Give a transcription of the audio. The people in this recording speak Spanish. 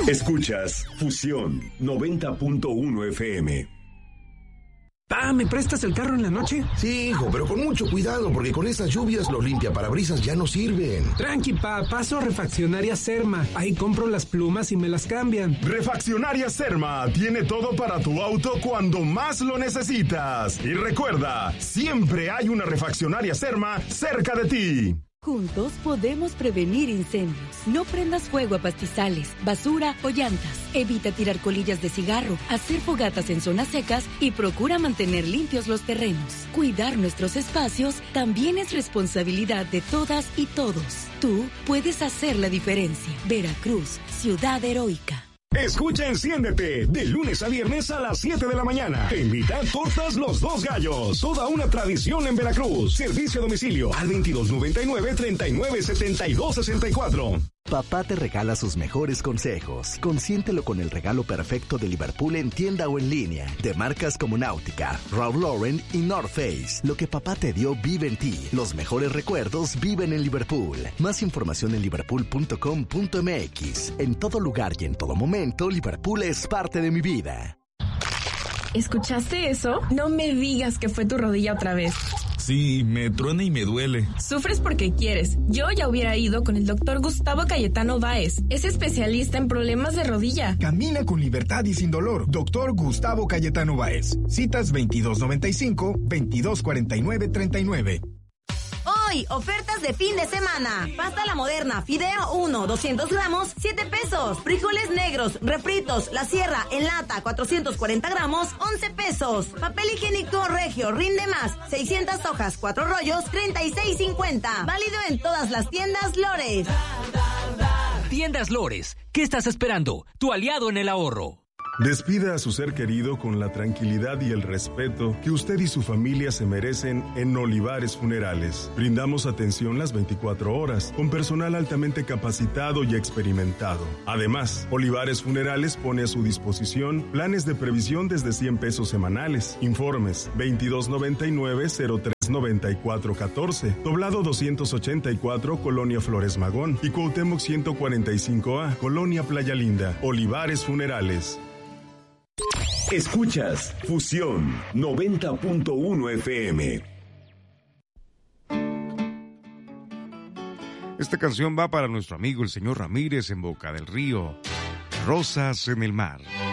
Escuchas Fusión 90.1 FM. Pa, ¿me prestas el carro en la noche? Sí, hijo, pero con mucho cuidado, porque con estas lluvias los limpiaparabrisas ya no sirven. Tranqui, pa, paso a Refaccionaria Serma. Ahí compro las plumas y me las cambian. Refaccionaria Serma tiene todo para tu auto cuando más lo necesitas. Y recuerda, siempre hay una Refaccionaria Serma cerca de ti. Juntos podemos prevenir incendios. No prendas fuego a pastizales, basura o llantas. Evita tirar colillas de cigarro, hacer fogatas en zonas secas y procura mantener limpios los terrenos. Cuidar nuestros espacios también es responsabilidad de todas y todos. Tú puedes hacer la diferencia. Veracruz, ciudad heroica. Escucha Enciéndete, de lunes a viernes a las 7 de la mañana. Te invita Tortas Los Dos Gallos, toda una tradición en Veracruz. Servicio a domicilio al 2299-397264. Papá te regala sus mejores consejos. Consiéntelo con el regalo perfecto de Liverpool en tienda o en línea. De marcas como Náutica, Ralph Lauren y North Face. Lo que papá te dio vive en ti. Los mejores recuerdos viven en Liverpool. Más información en liverpool.com.mx. En todo lugar y en todo momento, Liverpool es parte de mi vida. ¿Escuchaste eso? No me digas que fue tu rodilla otra vez. Sí, me truena y me duele. Sufres porque quieres. Yo ya hubiera ido con el doctor Gustavo Cayetano Báez. Es especialista en problemas de rodilla. Camina con libertad y sin dolor. Doctor Gustavo Cayetano Báez. Citas 2295-2249-39. Hoy, ofertas de fin de semana. Pasta La Moderna, Fideo 1, 200 gramos, 7 pesos. Frijoles negros, refritos, La Sierra, en lata, 440 gramos, 11 pesos. Papel higiénico Regio, rinde más, 600 hojas, 4 rollos, 36.50. Válido en todas las tiendas Lores. Tiendas Lores, ¿qué estás esperando? Tu aliado en el ahorro. Despida a su ser querido con la tranquilidad y el respeto que usted y su familia se merecen en Olivares Funerales. Brindamos atención las 24 horas, con personal altamente capacitado y experimentado. Además, Olivares Funerales pone a su disposición planes de previsión desde 100 pesos semanales. Informes 2299-039414, Doblado 284, Colonia Flores Magón, y Cuauhtémoc 145A, Colonia Playa Linda. Olivares Funerales. Escuchas Fusión 90.1 FM. Esta canción va para nuestro amigo el señor Ramírez en Boca del Río. Rosas en el mar.